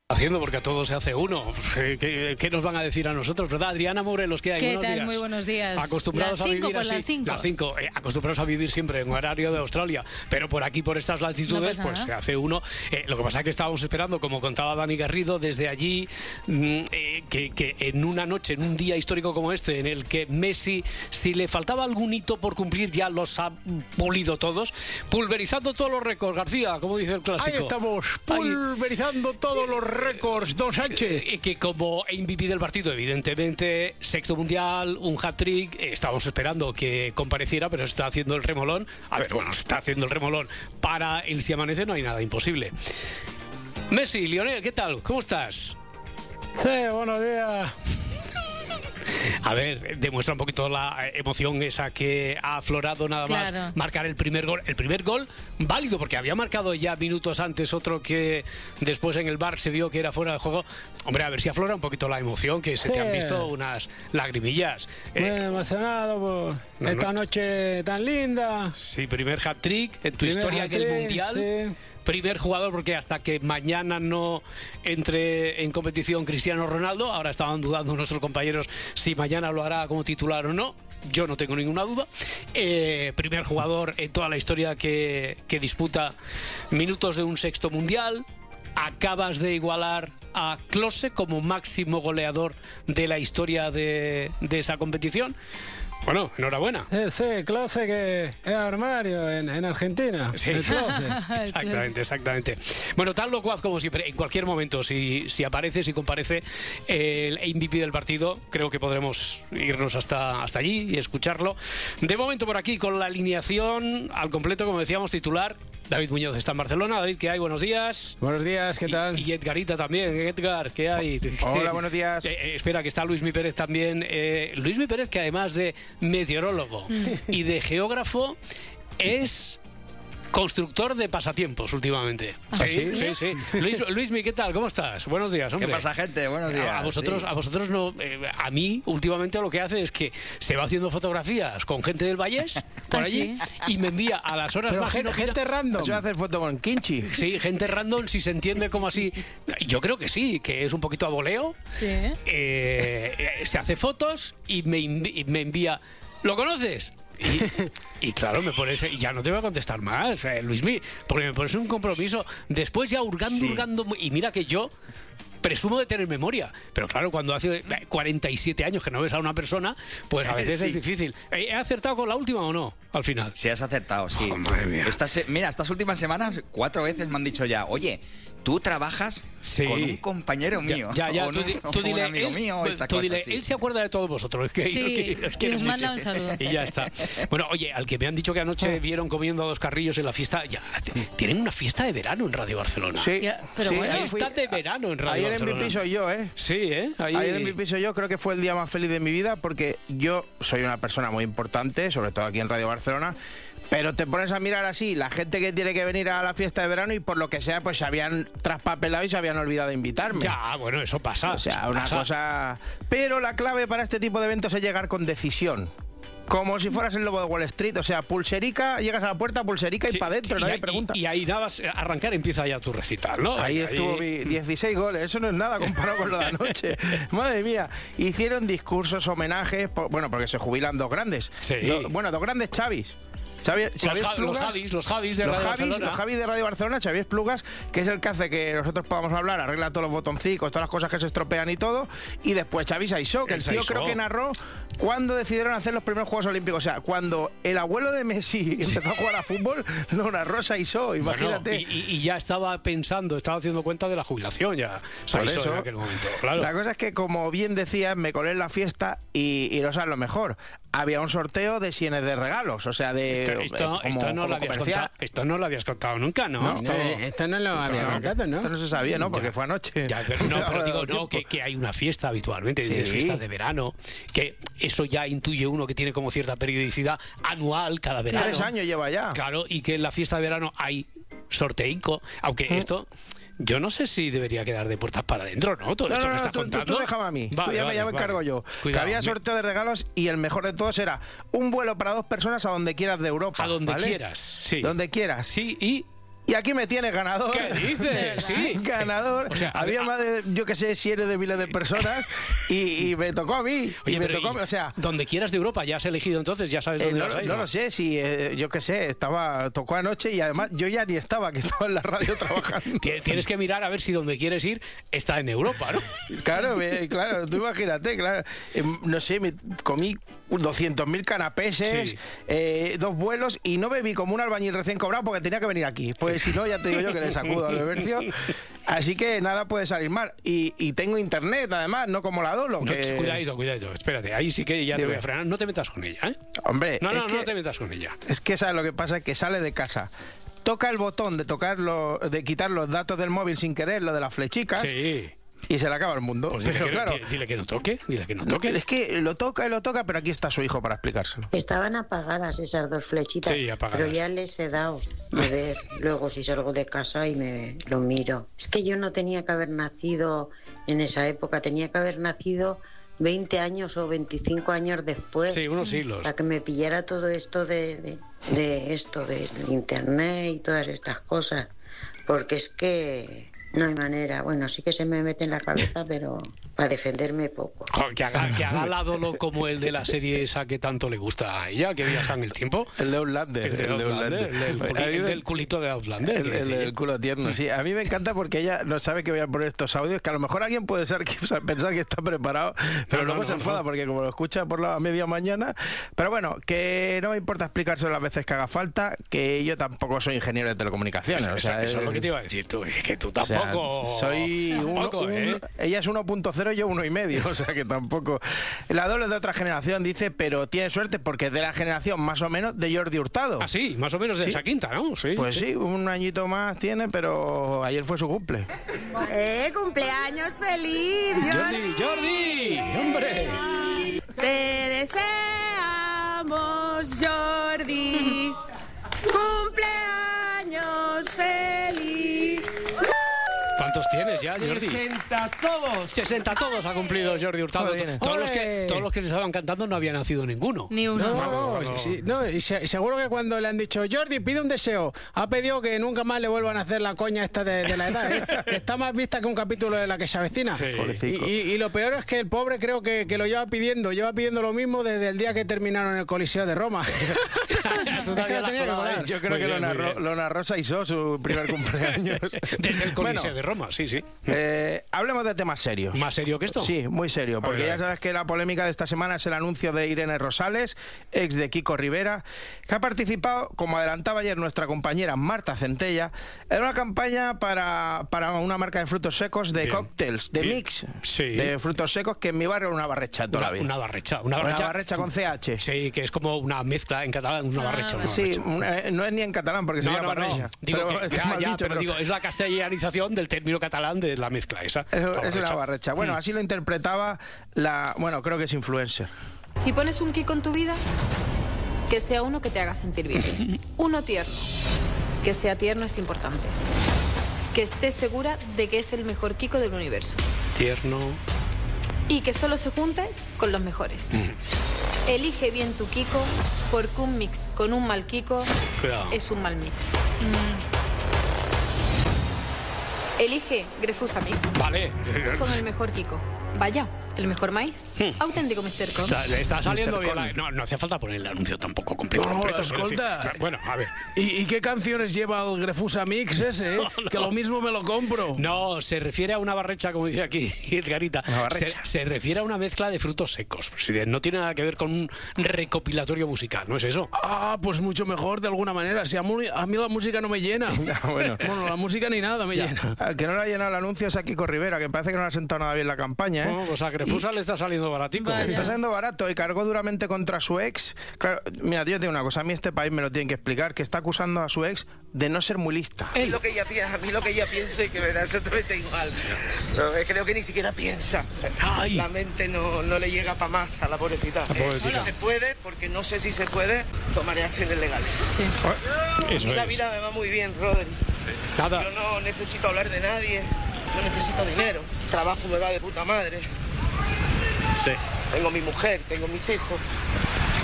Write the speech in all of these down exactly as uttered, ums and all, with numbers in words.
Haciendo porque a todos se hace uno. ¿Qué, qué nos van a decir a nosotros, verdad? Adriana Morelos, ¿qué hay? ¿Qué Buenos tal? días. Muy buenos días. Acostumbrados las a cinco, vivir pues así. Las cinco. Las cinco. Eh, acostumbrados a vivir siempre en horario de Australia. Pero por aquí, por estas latitudes, no pues nada. se hace uno. Eh, lo que pasa es que estábamos esperando, como contaba Dani Garrido, desde allí, mmm, eh, que, que en una noche, en un día histórico como este, en el que Messi, si le faltaba algún hito por cumplir, ya los ha pulido todos, pulverizando todos los récords. García, como dice el clásico. Ahí estamos, pulverizando Ahí. todos los récords, Don Sánchez. Eh, que como M V P del partido, evidentemente, sexto mundial, un hat-trick, eh, estábamos esperando que compareciera, pero está haciendo el remolón. A ver, bueno, está haciendo el remolón para el Si Amanece, no hay nada imposible. Messi, Lionel, ¿qué tal? ¿Cómo estás? Sí, buenos días. A ver, demuestra un poquito la emoción esa que ha aflorado nada más claro. marcar el primer gol. El primer gol válido, porque había marcado ya minutos antes otro que después en el V A R se vio que era fuera de juego. Hombre, a ver si aflora un poquito la emoción, que se sí. te han visto unas lagrimillas. Muy eh, emocionado por no, esta no. noche tan linda. Sí, primer hat-trick en tu Primer historia hat-trick, en el Mundial. Sí. Primer jugador, porque hasta que mañana no entre en competición Cristiano Ronaldo, ahora estaban dudando nuestros compañeros si mañana lo hará como titular o no. Yo no tengo ninguna duda. Eh, primer jugador en toda la historia que, que disputa minutos de un sexto mundial. Acabas de igualar a Klose como máximo goleador de la historia de, de esa competición. Bueno, enhorabuena. Sí, sí, Klose que es armario en, en Argentina. Sí, el Klose. exactamente, exactamente. Bueno, tal locuaz como siempre, en cualquier momento, si, si aparece, si comparece el M V P del partido, creo que podremos irnos hasta, hasta allí y escucharlo. De momento por aquí con la alineación al completo, como decíamos, titular. David Muñoz está en Barcelona. David, ¿qué hay? Buenos días. Buenos días, ¿qué tal? Y, y Edgarita también. Edgar, ¿qué hay? Hola, buenos días. Eh, eh, espera, que está Luismi Pérez también. Eh, Luismi Pérez, que además de meteorólogo y de geógrafo, es constructor de pasatiempos últimamente. ¿Ah, sí, sí? sí, sí. Luis, Luismi, ¿qué tal? ¿Cómo estás? Buenos días, hombre. ¿Qué pasa, gente? Buenos días. A, a vosotros, sí. a vosotros no. Eh, a mí, últimamente, lo que hace es que se va haciendo fotografías con gente del Vallés por ¿Ah, allí sí? y me envía a las horas Pero más gente, inopina- gente random. Yo voy a hacer foto con Kinchi. Sí, gente random, si se entiende como así. Yo creo que sí, que es un poquito a voleo. Sí. Eh, eh, se hace fotos y me, invi- y me envía. ¿Lo conoces? Y, y claro, me pones, y ya no te voy a contestar más, eh, Luismi, porque me pones un compromiso. Después ya hurgando, Sí. hurgando. Y mira que yo presumo de tener memoria, pero claro, cuando hace cuarenta y siete años que no ves a una persona, pues a veces Sí. es difícil. ¿He acertado con la última o no? Al final. Sí, has acertado, sí. Oh, madre mía. Estas, se- mira, estas últimas semanas, cuatro veces me han dicho ya, oye, tú trabajas Sí. con un compañero mío. Ya, ya, o tú, un, di- o tú un dile, amigo él, mío, pues, esta tú cosa, dile, sí. él se acuerda de todos vosotros. Que, Sí, que- que y no os sé manda si- un saludo. Y ya está. Bueno, oye, al que me han dicho que anoche vieron comiendo a dos carrillos en la fiesta, ya, tienen una fiesta de verano en Radio Barcelona. Sí, Ya, pero sí, bueno. ahí fui- Fiesta de verano en Radio Ahí el Barcelona. M V P soy yo, ¿eh? Sí, ¿eh? Ahí... Ahí el M V P soy yo, creo que fue el día más feliz de mi vida porque yo soy una persona muy importante, sobre todo aquí en Radio Barcelona, pero te pones a mirar así, la gente que tiene que venir a la fiesta de verano y por lo que sea, pues se habían traspapelado y se habían olvidado de invitarme. Ya, bueno, eso pasa. O sea, eso una pasa. cosa... Pero la clave para este tipo de eventos es llegar con decisión. Como si fueras el lobo de Wall Street, o sea, pulserica, llegas a la puerta, pulserica Sí, y para adentro, y nadie ahí- pregunta. Y, y ahí nada más arrancar empieza ya tu recital, ¿no? Ahí estuvo mi dieciséis goles, eso no es nada comparado con lo de anoche. Madre mía, hicieron discursos, homenajes, por- bueno, porque se jubilan dos grandes. Sí. Do- bueno, dos grandes Chavis. Xavi, Los, Xavi Ja- los Esplugas, Javis, los Javis de los Radio Javis, Barcelona. los Javis de Radio Barcelona, Xavi Esplugas, que es el que hace que nosotros podamos hablar, arregla todos los botoncicos, todas las cosas que se estropean y todo. Y después Xavi Saissó, que El el, tío Saissó. creo que narró cuando decidieron hacer los primeros Juegos Olímpicos. O sea, cuando el abuelo de Messi empezó a jugar a fútbol, lo narró Saissó, imagínate. Bueno, y, y- y ya estaba pensando, estaba haciendo cuenta de la jubilación ya. Por Saissó eso, en aquel momento, claro. La cosa es que, como bien decías, me colé en la fiesta y, y no sabes lo mejor. Había un sorteo de cienes de regalos, o sea, de... Esto, eh, esto- como- esto no lo como habías comercial. contado, esto no lo habías contado nunca, ¿no? No, esto, Eh, esto no lo había no, contado, ¿no? Esto no se sabía, ¿no? Porque Ya. fue anoche. Ya, pero no, pero digo, no, Tiempo. que, que hay una fiesta habitualmente, de Sí. fiestas de verano, que eso ya intuye uno que tiene como cierta periodicidad anual cada verano. Tres años lleva ya. Claro, y que en la fiesta de verano hay sorteico, aunque esto... Yo no sé si debería quedar de puertas para adentro, ¿no? Todo No, esto no, que no, estás tú, tú- contando. tú déjame a mí. Vale, tú ya, me- vale, ya me vale. encargo yo. Cuidado, que había me- sorteo de regalos y el mejor de todos era un vuelo para dos personas a donde quieras de Europa. A donde ¿vale? quieras, sí. Donde quieras. Sí, y Y aquí me tiene ganador. ¿Qué dices? Sí. Ganador. O sea, había más de, yo que sé, cientos de miles de personas y, y me tocó a mí. Oye, y me pero tocó, y, o sea, donde quieras de Europa, ya has elegido entonces, ya sabes dónde eh, no, vas a ir. No ¿no? lo sé, si eh, yo que sé, estaba, tocó anoche y además yo ya ni estaba, que estaba en la radio trabajando. Tienes que mirar a ver si donde quieres ir está en Europa, ¿no? Claro, me, claro, tú imagínate, claro. Eh, no sé, me comí doscientos mil canapeses, Sí. eh, dos vuelos y no bebí como un albañil recién cobrado porque tenía que venir aquí. Pues si no, ya te digo yo que le sacudo al bebercio. Así que nada puede salir mal. Y, y tengo internet, además, no como la Dolo. No, que... Cuidadito, cuidadito. Espérate, ahí sí que ya te Dime. voy a frenar. No te metas con ella, ¿eh? Hombre, No, no, es no que, te metas con ella. es que sabes lo que pasa, es que sale de casa, toca el botón de tocar lo- de quitar los datos del móvil sin querer, lo de las flechicas, Sí. y se le acaba el mundo. Pues dile, Pero que, claro, dile- dile que no toque, dile que no no, toque. es que lo toca y lo toca, pero aquí está su hijo para explicárselo. Estaban apagadas esas dos flechitas, Sí, apagadas. pero ya les he dado. A ver, luego si salgo de casa y me lo miro. Es que yo no tenía que haber nacido en esa época, tenía que haber nacido veinte años o veinticinco años después. Sí, unos siglos. Para que me pillara todo esto de, de, de esto, del internet y todas estas cosas. Porque es que no hay manera. Bueno, sí que se me mete en la cabeza, pero para defenderme poco. Joder, que haga, que haga la Dolo como el de la serie esa que tanto le gusta a ella, que viaja en el tiempo. El de Outlander. El de Outlander, el del, culi- A mí el me- del culito de Outlander. El, que el decía. del culo tierno, sí. A mí me encanta porque ella no sabe que voy a poner estos audios, que a lo mejor alguien puede ser, que- pensar que está preparado, pero No, no, luego no, se no. enfada porque como lo escucha por la media mañana. Pero bueno, que no me importa explicárselo las veces que haga falta, que yo tampoco soy ingeniero de telecomunicaciones. Eso, o eso- sea, eso es lo eh, que te iba a decir tú, es que tú o sea, tampoco. soy uno- tampoco, un- ¿eh? ella es uno punto cero y yo uno y medio, o sea que tampoco. La Dolo es de otra generación, dice, pero tiene suerte porque es de la generación más o menos de Jordi Hurtado. Ah, sí, más o menos de Sí. esa quinta, ¿no? Sí. Pues sí, un añito más tiene, pero ayer fue su cumple. ¡Eh, cumpleaños feliz, Jordi, Jordi, hombre. Te deseamos, Jordi. ¡Cumpleaños feliz! ¿Cuántos tienes ya, Jordi? ¡sesenta todos! sesenta todos ha cumplido Jordi Hurtado. Joder, viene. Todos los, que, ¡Ole! todos los que le estaban cantando no había nacido ninguno. Ni uno. No, no, no, sí, no, y se- seguro que cuando le han dicho Jordi, pide un deseo, ha pedido que nunca más le vuelvan a hacer la coña esta de, de la edad, ¿eh? Que está más vista que un capítulo de La que se avecina. Sí. Y, Pobrecito. y- y lo peor es que el pobre creo que, que lo lleva pidiendo, lleva pidiendo lo mismo desde el día que terminaron el Coliseo de Roma. Tú Es que todavía lo la tenía que has colado colar. ahí. Yo creo Muy que bien, lo, muy narró, bien. lo narró Saisó su primer cumpleaños. Desde el Coliseo Bueno, de Roma, sí, sí. eh, hablemos de temas serios. ¿Más serio que esto? Sí, muy serio, porque ver, a ya ver. sabes que la polémica de esta semana es el anuncio de Irene Rosales, ex de Kiko Rivera, que ha participado, como adelantaba ayer nuestra compañera Marta Centella, en una campaña para, para una marca de frutos secos de Bien. cócteles, de Bien. mix, Sí. de frutos secos, que en mi barrio era una barrecha toda Una, la vida. una barrecha. Una Una barrecha, barrecha con C H. Sí, que es como una mezcla en catalán, una barrecha. Una Sí, barrecha. una- eh, no es ni en catalán porque se No, llama no, no. barrecha. Digo Pero que, está ya, mal ya, dicho, pero, pero- digo, es la castellanización del término catalán de la mezcla esa. Es, La es una barrecha. barrecha. Bueno, así lo interpretaba la... Bueno, creo que es influencer. Si pones un Kiko en tu vida, que sea uno que te haga sentir bien. Uno tierno. Que sea tierno es importante. Que estés segura de que es el mejor Kiko del universo. Tierno. Y que solo se junte con los mejores. Elige bien tu Kiko, porque un mix con un mal Kiko Cuidado. es un mal mix. Elige Grefusa Mix Vale. con el mejor Kiko. Vaya, el mejor maíz. Auténtico mister Con. Está, le está saliendo mister bien. la- no, no hacía falta poner el anuncio tampoco completo. No, completo, quiero escolta. decir. Bueno, a ver. ¿Y, y qué canciones lleva el Grefusa Mix ese? eh? Que lo mismo me lo compro. No, se refiere a una barrecha, como dice aquí Edgarita. Una Se, barrecha. se refiere a una mezcla de frutos secos. Presidente. No tiene nada que ver con un recopilatorio musical, ¿no es eso? Ah, pues mucho mejor de alguna manera. Si a, mu- a mí la música no me llena. bueno. Bueno, la música ni nada me llena. Al que no le ha llenado el anuncio es a Kiko Rivera, que parece que no le ha sentado nada bien la campaña, ¿eh? Bueno, pues a Grefusa le está saliendo baratico. Está saliendo barato y cargó duramente contra su ex. Claro, mira, yo te digo una cosa, a mí este país me lo tienen que explicar, que está acusando a su ex de no ser muy lista. A mí lo que ella piensa, a mí lo que ella piensa y que me da exactamente igual. Pero creo que ni siquiera piensa. Ay. La mente no, no le llega para más a la pobrecita. La pobrecita. Eh, si se puede, porque no sé si se puede, tomaré acciones legales. Eso y la es. vida me va muy bien, Rodri. Nada. Yo no necesito hablar de nadie, no necesito dinero. Trabajo me va de puta madre. Sí. Tengo mi mujer, tengo mis hijos.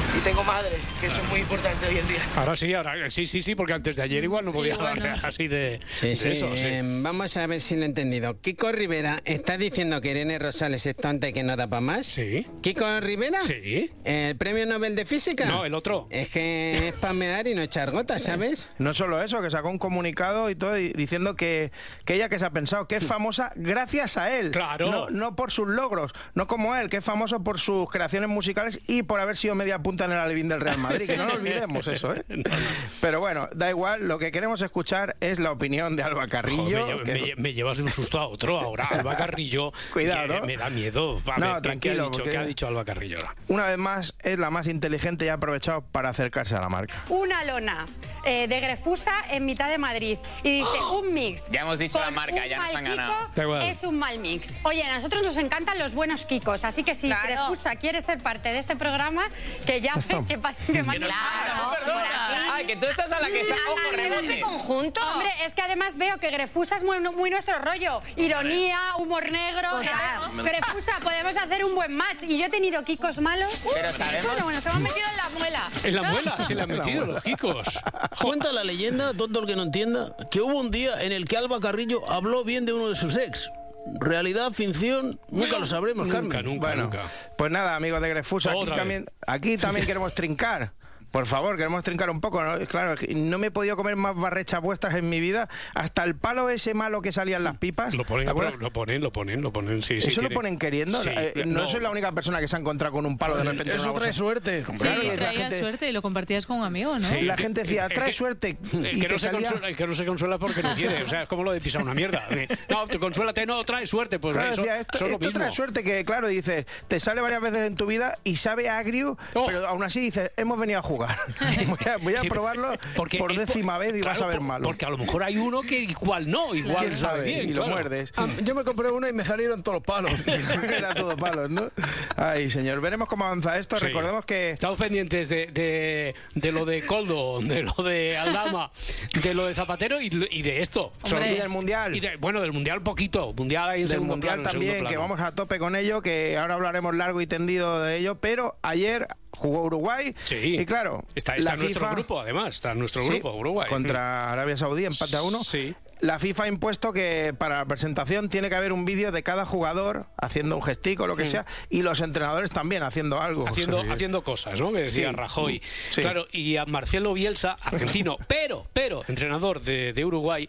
Y tengo madre, que eso es muy importante hoy en día. Ahora sí, ahora sí, sí, sí, porque antes de ayer igual no podía Igual hablar no. así de, Sí, de sí, eso. Sí. eh, vamos a ver si lo he entendido. Kiko Rivera, ¿estás diciendo que Irene Rosales es tonta y que no da para más? Sí. ¿Kiko Rivera? Sí. ¿El premio Nobel de Física? No, el otro. Es que es palmear y no echar gotas, ¿sabes? No solo eso, que sacó un comunicado y todo y diciendo que, que ella que se ha pensado que es famosa gracias a él. Claro. No, no por sus logros, no como él, que es famoso por sus creaciones musicales y por haber sido media punta en el alevín del Real Madrid, que no lo olvidemos eso, ¿eh? No, no. Pero bueno, da igual, lo que queremos escuchar es la opinión de Alba Carrillo. Joder, me, que- me- me llevas de un susto a otro ahora. Alba Carrillo. Cuidado, que ¿no? Me da miedo. A No, ver, ¿qué- tranquilo, ¿qué, ha dicho, porque- ¿qué ha dicho Alba Carrillo ahora? Una vez más, es la más inteligente y ha aprovechado para acercarse a la marca. Una lona eh, de Grefusa en mitad de Madrid. Y dice, un mix. Ya hemos dicho con la marca, un ya nos mal han ganado. Kiko Da igual. Es un mal mix. Oye, a nosotros nos encantan los buenos Kikos, así que si Claro. Grefusa quiere ser parte de este programa, que llame, que pase, que mande un Claro, WhatsApp. perdona. Ay, que tú estás a la que está ojo rebote. conjunto. Hombre, es que además veo que Grefusa es muy, muy nuestro rollo. Ironía, humor negro. Total. Entonces, Grefusa, podemos hacer un buen match. Y yo he tenido Kikos malos. Pero sabemos- Bueno, bueno, se me han metido en la muela. En la muela se le han metido los Kikos. Cuenta la leyenda, tonto el que no entienda, que hubo un día en el que Alba Carrillo habló bien de uno de sus ex. Realidad, finción, nunca lo sabremos, Nunca, Carmen. nunca, Bueno, nunca. pues nada, amigos de Grefusa, aquí Otra también, aquí también queremos trincar. Por favor, queremos trincar un poco, ¿no? Claro, no me he podido comer más barrechas vuestras en mi vida. Hasta el palo ese malo que salía en las pipas. Lo ponen, ¿te acuerdas? lo ponen, lo ponen, lo ponen, sí, sí. ¿Eso lo tiene- ponen queriendo? Sí, Eh, no, soy la única persona que se ha encontrado con un palo de repente. en Eso una trae bolsa. suerte. Sí, Claro, la traía gente- suerte y lo compartías con un amigo, ¿no? Sí. La gente decía, El trae que- suerte. El y que, te no se salía- consuela, el que no se consuela es porque no quiere. O sea, es como lo de pisar una mierda. No, te consuélate, no, trae suerte. Pues Claro, eso, decía, esto, eso es lo esto mismo. trae suerte que, claro, dice, te sale varias veces en tu vida y sabe agrio, Oh. pero aún así dices, hemos venido a jugar. voy a, voy a Sí, probarlo porque por es décima vez y claro, vas a ver por- malo. Porque a lo mejor hay uno que igual no, igual ¿Quién sabe sabe? bien. y claro. lo muerdes. Ah, yo me compré uno y me salieron todos los palos. Era todo palos, ¿no? Ay, señor, veremos cómo avanza esto. Sí. Recordemos que... Estamos pendientes de, de, de lo de Coldo, de lo de Aldama, de lo de Zapatero y, y de esto. Hombre. Y del Mundial. Y de- bueno, del Mundial poquito. Mundial ahí en Del segundo Mundial plano, en segundo también, que plano. vamos a tope con ello, que ahora hablaremos largo y tendido de ello, pero ayer jugó Uruguay Sí. y claro, Está, está la en nuestro FIFA grupo, además. Está en nuestro Sí, grupo, Uruguay. contra Arabia Saudí, empate a uno. Sí. La FIFA ha impuesto que para la presentación tiene que haber un vídeo de cada jugador haciendo un gestico, lo que sea, y los entrenadores también haciendo algo. Haciendo, O sea, haciendo cosas, ¿no? Que decía Sí. Rajoy. Sí. Claro, y a Marcelo Bielsa, argentino, pero, pero, entrenador de, de Uruguay,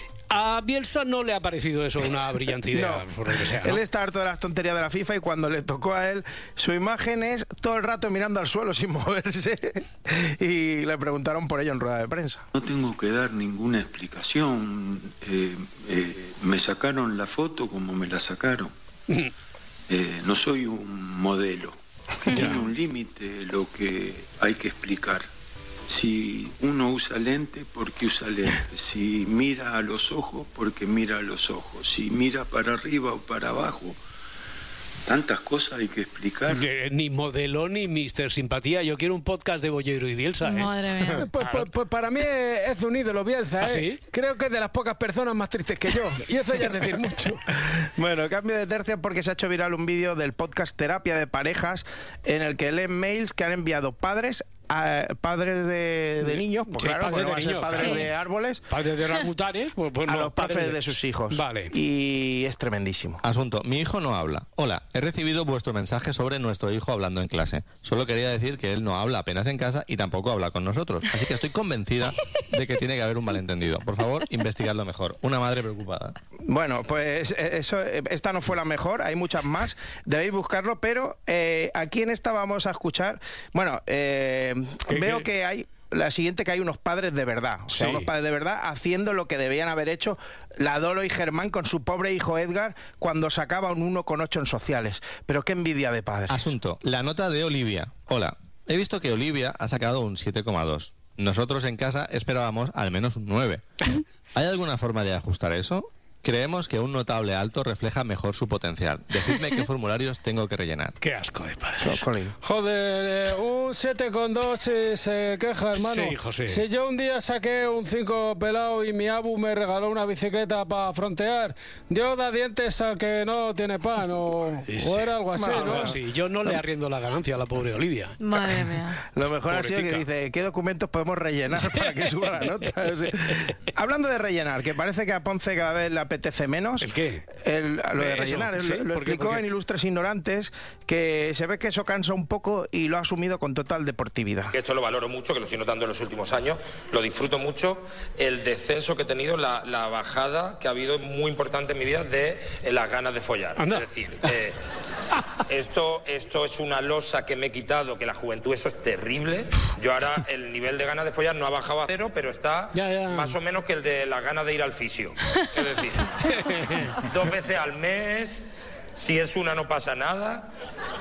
a Bielsa no le ha parecido eso una brillante idea, No. por lo que sea, ¿no? Él está harto de las tonterías de la FIFA y cuando le tocó a él, su imagen es todo el rato mirando al suelo sin moverse y le preguntaron por ello en rueda de prensa. No tengo que dar ninguna explicación. Eh, eh, me sacaron la foto como me la sacaron. Eh, no soy un modelo. Tiene un límite lo que hay que explicar. Si uno usa lente, ¿por qué usa lente? Si mira a los ojos, porque mira a los ojos. Si mira para arriba o para abajo. Tantas cosas hay que explicar. Eh, Ni modelo ni mister Simpatía. Yo quiero un podcast de Bollero y Bielsa, ¿eh? Madre mía. Pues, pues- pues para mí es, es un ídolo, Bielsa. ¿Ah, ¿eh? sí? Creo que es de las pocas personas más tristes que yo. Y eso ya es decir mucho. Bueno, cambio de tercio porque se ha hecho viral un vídeo del podcast Terapia de Parejas en el que leen mails que han enviado padres a padres de, de niños, pues Sí, claro, padres pues no de van a ser niños, padres claro. de árboles, Padres de orangutanes, pues, pues a no, los padres profes de sus hijos. Vale. Y es tremendísimo. Asunto. Mi hijo no habla. Hola, he recibido vuestro mensaje sobre nuestro hijo hablando en clase. Solo quería decir que él no habla apenas en casa y tampoco habla con nosotros. Así que estoy convencida de que tiene que haber un malentendido. Por favor, investigadlo mejor. Una madre preocupada. Bueno, pues eh, eso, eh, esta no fue la mejor, hay muchas más, debéis buscarlo, pero eh, aquí en esta vamos a escuchar, bueno, eh, ¿Qué, veo qué? que hay, la siguiente que hay unos padres de verdad, o sea, Sí. unos padres de verdad haciendo lo que debían haber hecho la Dolo y Germán con su pobre hijo Edgar cuando sacaba un uno coma ocho en sociales. Pero qué envidia de padres. Asunto. La nota de Olivia. Hola, he visto que Olivia ha sacado un siete coma dos. Nosotros en casa esperábamos al menos un nueve. ¿Hay alguna forma de ajustar eso? Creemos que un notable alto refleja mejor su potencial. Decidme qué formularios tengo que rellenar. Qué asco de padre. Joder, eh, un siete con dos si se queja, hermano. Sí, José. Si yo un día saqué un cinco pelado y mi abu me regaló una bicicleta para frontear, Dios da dientes al que no tiene pan, o, Sí. o era algo así, Bueno, ¿no? sí, yo no le arriendo la ganancia a la pobre Olivia. Madre mía. Lo mejor ha sido que Pobretica. dice, ¿qué documentos podemos rellenar para que suba la nota? O sea, hablando de rellenar, que parece que a Ponce cada vez le apetece menos. ¿El qué? El- lo de Eso, rellenar. Él sí, lo ¿por qué? explicó ¿Por qué? en Ilustres Ignorantes, que se ve que eso cansa un poco y lo ha asumido con total deportividad. Esto lo valoro mucho, que lo estoy notando en los últimos años, lo disfruto mucho, el descenso que he tenido, la, la bajada que ha habido muy importante en mi vida de eh, las ganas de follar. Anda. Es decir, eh, esto, esto es una losa que me he quitado, que la juventud eso es terrible. Yo ahora el nivel de ganas de follar no ha bajado a cero, pero está Ya, ya. más o menos que el de las ganas de ir al fisio. Es decir, dos veces al mes, si es una no pasa nada.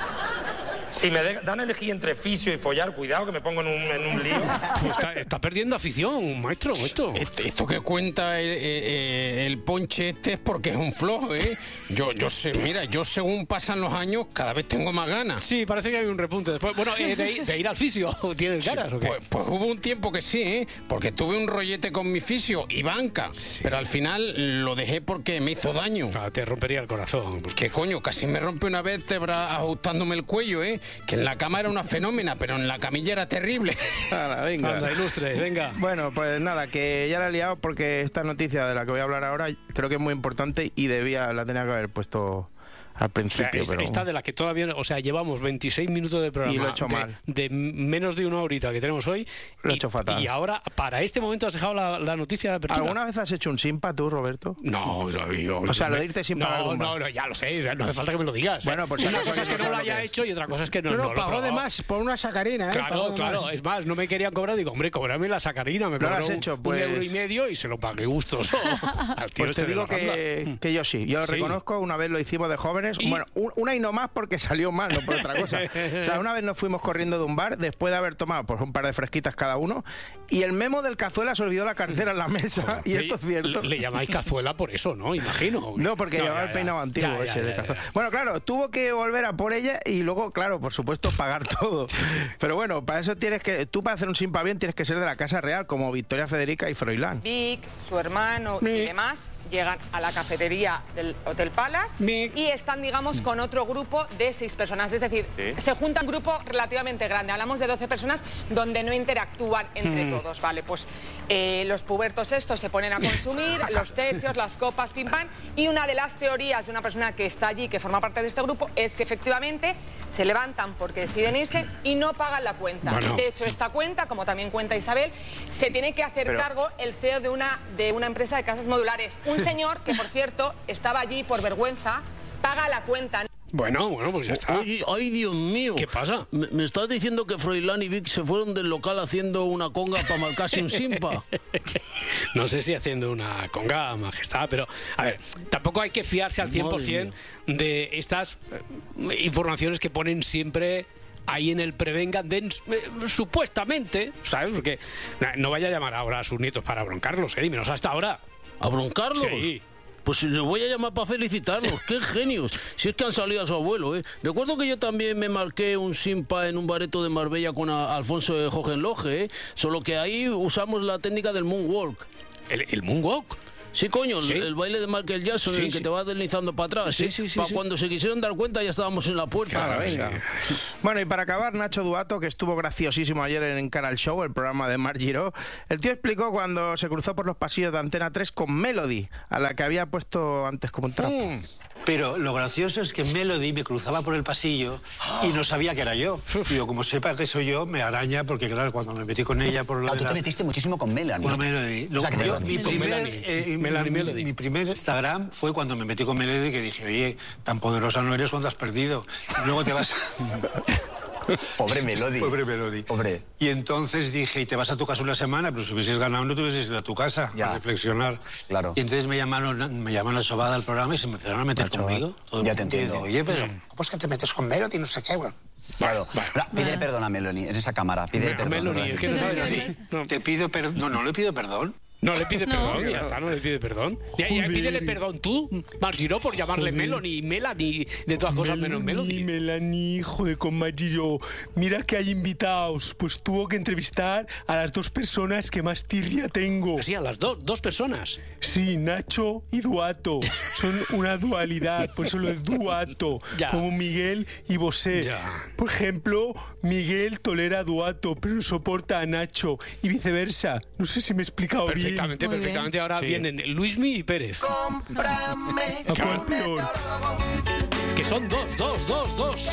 Si me de- dan a elegir entre fisio y follar, cuidado que me pongo en un, en un lío. Pues está, está perdiendo afición, maestro, esto. Esto, esto que cuenta el, eh, el ponche este es porque es un flojo, ¿eh? Yo, yo sé, mira, yo según pasan los años cada vez tengo más ganas. Sí, parece que hay un repunte después. Bueno, eh, de, ir- de ir al fisio, ¿tienes ganas o qué? Pues, pues hubo un tiempo que sí, ¿eh? Porque tuve un rollete con mi fisio y banca, pero al final lo dejé porque me hizo daño. Ah, te rompería el corazón. ¿Qué coño? Casi me rompe una vértebra ajustándome el cuello, ¿eh? Que en la cama era una fenómena, pero en la camilla era terrible. Hala, venga. Anda, ilustre, venga. Bueno, pues nada, que ya la he liado porque esta noticia de la que voy a hablar ahora creo que es muy importante y debía, la tenía que haber puesto al O sea, principio. es- pero... esta de la que todavía, o sea, llevamos veintiséis minutos de programa. Y lo he hecho de, mal. de menos de una horita que tenemos hoy. Lo he y, hecho fatal. Y ahora, para este momento, has dejado la, la noticia de apertura. ¿Alguna vez has hecho un simpa tú, Roberto? No, yo, yo- O sea, lo de irte sin no, pagar no, lumbar. no, ya lo sé, no hace falta que me lo digas. ¿eh? Bueno, por si una acaso cosa es yo que no no lo sé lo que haya es. hecho y otra cosa es que no, No, no, no lo he pagó de probado. más por una sacarina, ¿eh? Claro, Pagó de claro, más. es más, no me querían cobrar, digo, hombre, cóbrame la sacarina, me ¿No lo cobró has un- hecho? un Pues- euro y medio y se lo pagué gustoso al tío Pues este te de digo la Rambla. que, que yo sí, yo lo Sí. reconozco, una vez lo hicimos de jóvenes, ¿Y? bueno, un- una y no más porque salió mal, no por otra cosa. O sea, una vez nos fuimos corriendo de un bar después de haber tomado pues, un par de fresquitas cada uno y el memo del cazuela se olvidó la cartera en la mesa y Le- esto es cierto. Le, le llamáis cazuela por eso, ¿no? Imagino. No, porque llevaba ya, el ya. peinado antiguo Ya, ya, ese de ya, cazuela. ya. Bueno, claro, tuvo que volver a por ella y luego, claro, por supuesto, pagar todo. Pero bueno, para eso tienes que, tú para hacer un simpa bien tienes que ser de la Casa Real, como Victoria Federica y Froilán. Vic, su hermano y demás llegan a la cafetería del Hotel Palace y están, digamos, con otro grupo de seis personas. Es decir, Sí. se junta un grupo relativamente grande. Hablamos de doce personas donde no interactúan entre Mm. todos. Vale, pues eh, los pubertos estos se ponen a consumir, los tercios, las copas, pim pam. Y una de las teorías de una persona que está allí, que forma parte de este grupo, es que efectivamente se levantan porque deciden irse y no pagan la cuenta. Bueno. De hecho, esta cuenta, como también cuenta Isabel, se tiene que hacer Pero- cargo el C E O de una, de una empresa de casas modulares. Un señor que, por cierto, estaba allí por vergüenza, paga la cuenta. Bueno, bueno, pues ya está. Oye, ay, Dios mío. ¿Qué pasa? ¿Me, me estás diciendo que Froilán y Vic se fueron del local haciendo una conga para marcarse un simpa? No sé si haciendo una conga, majestad, pero a ver, tampoco hay que fiarse al cien por ciento de estas eh, informaciones que ponen siempre ahí en el prevengan de, eh, supuestamente, ¿sabes? Porque na, no vaya a llamar ahora a sus nietos para broncarlos, ¿eh? Dímenos hasta ahora. ¿A broncarlos? Sí. Pues les voy a llamar para felicitarlos. ¡Qué genios! Si es que han salido a su abuelo, ¿eh? Recuerdo que yo también me marqué un simpa en un bareto de Marbella con a- Alfonso de Hohenlohe, ¿eh? Solo que ahí usamos la técnica del moonwalk. ¿El, el moonwalk? Sí, coño, ¿Sí? El, el baile de Michael Jackson Sí, en el que sí. te vas deslizando para atrás. Sí, ¿eh? sí, sí, Pa' sí. cuando se quisieron dar cuenta ya estábamos en la puerta. Claro, venga. Bueno, y para acabar, Nacho Duato, que estuvo graciosísimo ayer en Cara al Show, el programa de Mar Giró, el tío explicó cuando se cruzó por los pasillos de Antena tres con Melody, a la que había puesto antes como un trapo. Pero lo gracioso es que Melody me cruzaba por el pasillo y no sabía que era yo. Digo, como sepa que soy yo, me araña, porque claro, cuando me metí con ella por lo Ah, de tú la... te metiste muchísimo con Melanie. Con Melody. O sea, que te- Yo, mi, con primer, Melanie. eh, Melanie, mi, Melody. mi primer Instagram fue cuando me metí con Melody, que dije, oye, tan poderosa no eres cuando has perdido. Y luego te vas... Pobre Melody. Pobre Melody. Pobre. Y entonces dije, y te vas a tu casa una semana, pero si hubieses ganado no te hubieses ido a tu casa Ya. a reflexionar. Claro. Y entonces me llamaron, me llamaron a Sobada al programa y se me empezaron a meter conmigo. Todo el Ya te mundo. Y entiendo. digo, oye, pero ¿cómo es que te metes con Melody? No sé qué, bueno. Claro. Ra- Pídele perdón a Melanie en esa cámara. Pídele perdón. Melody, ¿no? es que no sabes decir. Te pido perdón. No, no le pido perdón. No le pide No. perdón, No. ya está, no le pide perdón. Ya, ya, pídele perdón tú, Margiro, por llamarle Joder. Melanie, Melanie, de todas cosas menos Melody. Melanie, joder, con Magillo. Mira que hay invitados. Pues tuvo que entrevistar a las dos personas que más tirria tengo. Sí, a las dos, dos personas. Sí, Nacho y Duato. Son una dualidad, por eso lo de Duato. Ya. Como Miguel y Bosé. Ya. Por ejemplo, Miguel tolera a Duato, pero no soporta a Nacho. Y viceversa. No sé si me he explicado bien. Perfectamente, Muy bien. perfectamente. Ahora Sí. vienen Luismi y Pérez. ¿A cuál peor? Que son dos, dos, dos, dos.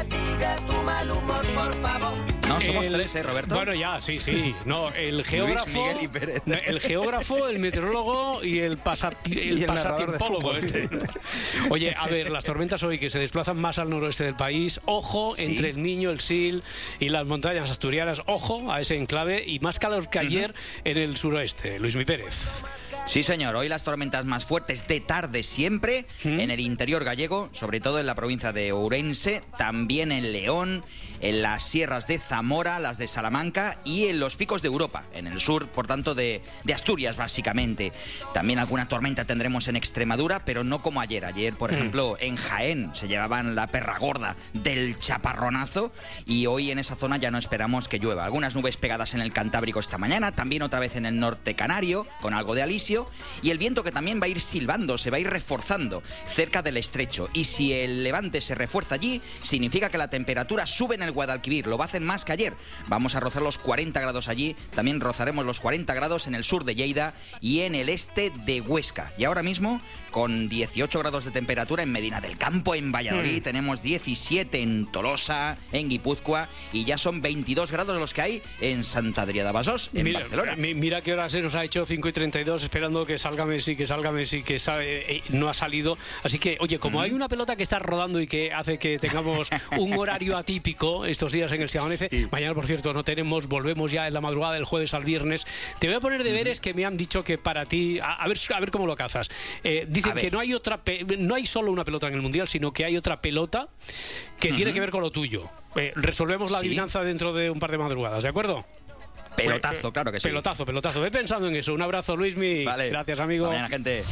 No, somos El- tres, ¿eh, Roberto? Bueno, ya, sí, sí. No, el geógrafo, Miguel y Pérez. no, el geógrafo, el meteorólogo y el, pasati- el, Y el narrador de pasatiempólogo. fútbol. Este. Oye, a ver, las tormentas hoy que se desplazan más al noroeste del país. Ojo, Sí. entre el Niño, el Sil y las montañas asturianas. Ojo a ese enclave y más calor que ayer en el suroeste. Luismi Pérez. Sí, señor. Hoy las tormentas más fuertes de tarde siempre en el interior gallego, sobre todo en la provincia de Ourense, también en León, en las sierras de Zamora, las de Salamanca y en los picos de Europa, en el sur, por tanto, de, de Asturias, básicamente. También alguna tormenta tendremos en Extremadura, pero no como ayer. Ayer, por Mm. ejemplo, en Jaén se llevaban la perra gorda del chaparronazo y hoy en esa zona ya no esperamos que llueva. Algunas nubes pegadas en el Cantábrico esta mañana, también otra vez en el norte canario, con algo de alisio, y el viento que también va a ir silbando, se va a ir reforzando cerca del estrecho. Y si el levante se refuerza allí, significa que la temperatura sube en el Guadalquivir, lo va a hacer más que ayer. Vamos a rozar los cuarenta grados allí, también rozaremos los cuarenta grados en el sur de Lleida y en el este de Huesca. Y ahora mismo, con dieciocho grados de temperatura en Medina del Campo, en Valladolid, Mm. tenemos diecisiete en Tolosa, en Guipúzcoa, y ya son veintidós grados los que hay en Santa Adrià de Besòs, en Mira, Barcelona. mi- mira qué hora se nos ha hecho, cinco y treinta y dos, esperando que salga Messi, que salga Messi, que sa- eh, eh, no ha salido. Así que, oye, como hay una pelota que está rodando y que hace que tengamos un horario atípico estos días en el Se Amanece, mañana, por cierto, no tenemos, volvemos ya en la madrugada del jueves al viernes. Te voy a poner deberes que me han dicho que para ti, a, a ver, a ver cómo lo cazas. Eh, dicen A ver. que no hay otra, pe- no hay solo una pelota en el Mundial, sino que hay otra pelota que tiene Ujú. que ver con lo tuyo. Eh, resolvemos la Sí. adivinanza dentro de un par de madrugadas, ¿de acuerdo? Pelotazo, claro que sí. Pelotazo, pelotazo. Ve pensando en eso. Un abrazo, Luismi. Vale. Gracias, amigo. Hasta mañana, gente.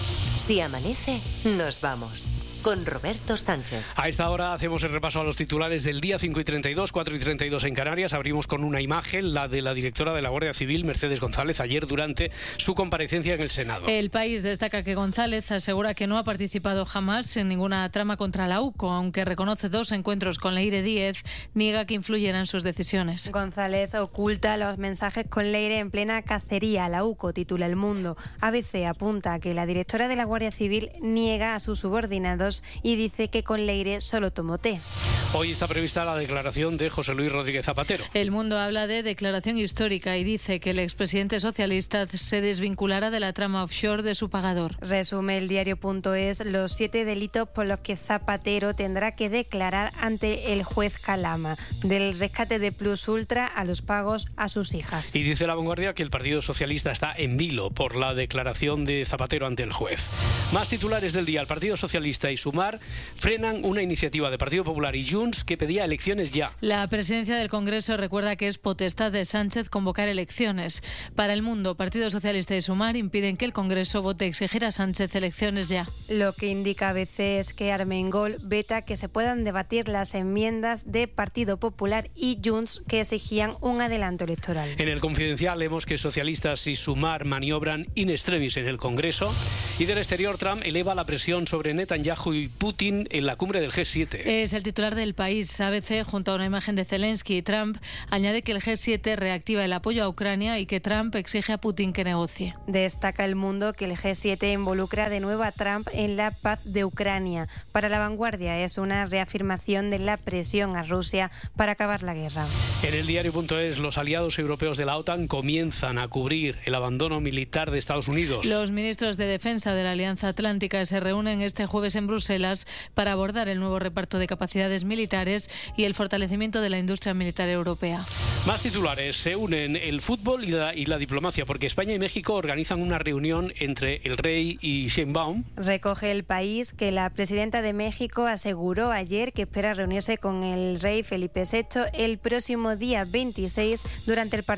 Si amanece, nos vamos. Con Roberto Sánchez. A esta hora hacemos el repaso a los titulares del día. Cinco y treinta y dos, cuatro y treinta y dos en Canarias. Abrimos con una imagen, la de la directora de la Guardia Civil, Mercedes González, ayer durante su comparecencia en el Senado. El País destaca que González asegura que no ha participado jamás en ninguna trama contra la U C O, aunque reconoce dos encuentros con Leire Díez, niega que influyeran en sus decisiones. González oculta los mensajes con Leire en plena cacería. La U C O, titula El Mundo. A B C apunta que la directora de la Guardia Civil niega a sus subordinados y dice que con Leire solo tomó té. Hoy está prevista la declaración de José Luis Rodríguez Zapatero. El Mundo habla de declaración histórica y dice que el expresidente socialista se desvinculará de la trama offshore de su pagador. Resume el diario.es los siete delitos por los que Zapatero tendrá que declarar ante el juez Calama, del rescate de Plus Ultra a los pagos a sus hijas. Y dice La Vanguardia que el Partido Socialista está en vilo por la declaración de Zapatero ante el juez. Más titulares del día. El Partido Socialista y Sumar frenan una iniciativa de Partido Popular y Junts que pedía elecciones ya. La presidencia del Congreso recuerda que es potestad de Sánchez convocar elecciones. Para El Mundo, Partido Socialista y Sumar impiden que el Congreso vote exigir a Sánchez elecciones ya. Lo que indica A B C es que Armengol veta que se puedan debatir las enmiendas de Partido Popular y Junts que exigían un adelanto electoral. En el Confidencial leemos que socialistas y Sumar maniobran in extremis en el Congreso. Y del exterior, Trump eleva la presión sobre Netanyahu y Putin en la cumbre del G siete. Es el titular del País. A B C, junto a una imagen de Zelensky y Trump, añade que el G siete reactiva el apoyo a Ucrania y que Trump exige a Putin que negocie. Destaca El Mundo que el G siete involucra de nuevo a Trump en la paz de Ucrania. Para La Vanguardia es una reafirmación de la presión a Rusia para acabar la guerra. En el diario.es, los aliados europeos de la OTAN comienzan a cubrir el abandono militar de Estados Unidos. Los ministros de Defensa de la Alianza Atlántica se reúnen este jueves en Bruselas para abordar el nuevo reparto de capacidades militares y el fortalecimiento de la industria militar europea. Más titulares. Se unen el fútbol y la, y la diplomacia, porque España y México organizan una reunión entre el rey y Sheinbaum. Recoge El País que la presidenta de México aseguró ayer que espera reunirse con el rey Felipe sexto el próximo día veintiséis durante el partido